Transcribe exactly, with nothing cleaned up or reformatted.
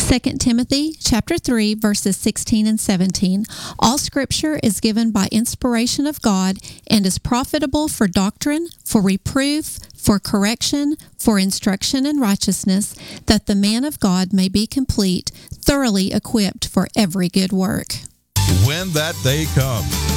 Second Timothy chapter three, verses sixteen and seventeen. All scripture is given by inspiration of God and is profitable for doctrine, for reproof, for correction, for instruction in righteousness, that the man of God may be complete, thoroughly equipped for every good work. When that day comes,